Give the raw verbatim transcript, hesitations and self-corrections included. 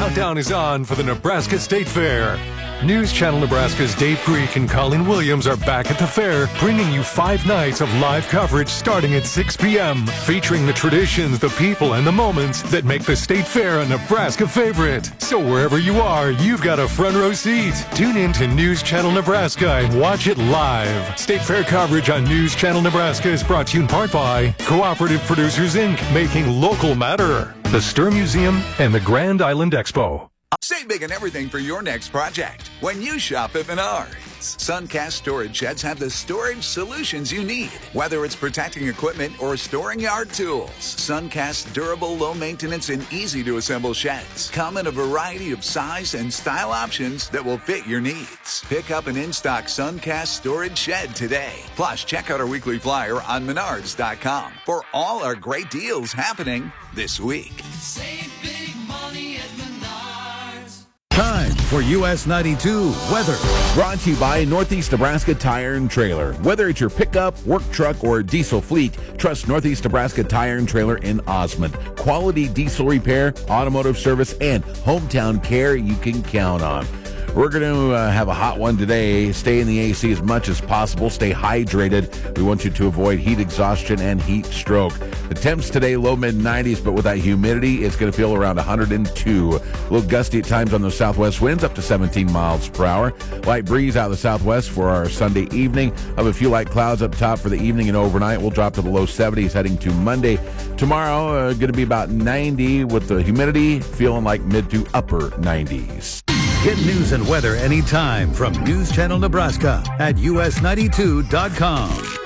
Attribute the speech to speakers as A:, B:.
A: countdown is on for the Nebraska State Fair. News Channel Nebraska's Dave Greek and Colleen Williams are back at the fair, bringing you five nights of live coverage starting at six p.m., featuring the traditions, the people, and the moments that make the State Fair a Nebraska favorite. So wherever you are, you've got a front row seat. Tune in to News Channel Nebraska and watch it live. State Fair coverage on News Channel Nebraska is brought to you in part by Cooperative Producers, Incorporated, making local matter, the Stir Museum, and the Grand Island Expo.
B: Save big on everything for your next project when you shop at Menards. Suncast storage sheds have the storage solutions you need, whether it's protecting equipment or storing yard tools. Suncast's durable, low-maintenance, and easy-to-assemble sheds come in a variety of size and style options that will fit your needs. Pick up an in-stock Suncast storage shed today. Plus, check out our weekly flyer on menards dot com for all our great deals happening this week.
C: Save big money at Menards.
D: Time for U S ninety-two weather.
E: Brought to you by Northeast Nebraska Tire and Trailer. Whether it's your pickup, work truck, or diesel fleet, trust Northeast Nebraska Tire and Trailer in Osmond. Quality diesel repair, automotive service, and hometown care you can count on. We're going to uh, have a hot one today. Stay in the A C as much as possible. Stay hydrated. We want you to avoid heat exhaustion and heat stroke. The temps today, low mid nineties, but with that humidity, it's going to feel around one hundred two. A little gusty at times on the southwest winds, up to seventeen miles per hour. Light breeze out of the southwest for our Sunday evening. Have a few light clouds up top for the evening and overnight. We'll drop to the low seventies heading to Monday. Tomorrow, uh, going to be about ninety with the humidity feeling like mid to upper nineties.
D: Get news and weather anytime from News Channel Nebraska at U S ninety-two dot com.